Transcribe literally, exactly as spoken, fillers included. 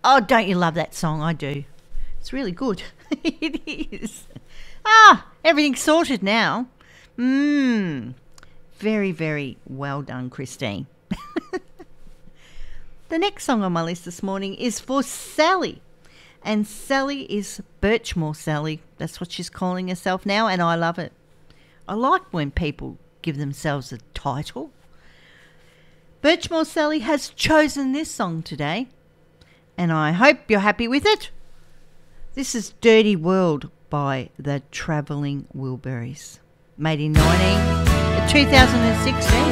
Oh, don't you love that song? I do. It's really good. It is. Ah, everything's sorted now. Mmm. Very, very well done, Christine. The next song on my list this morning is for Sally. And Sally is Birchmore Sally. That's what she's calling herself now, and I love it. I like when people give themselves a title. Birchmore Sally has chosen this song today, and I hope you're happy with it. This is Dirty World by the Travelling Wilburys, made in nineteen, two thousand sixteen.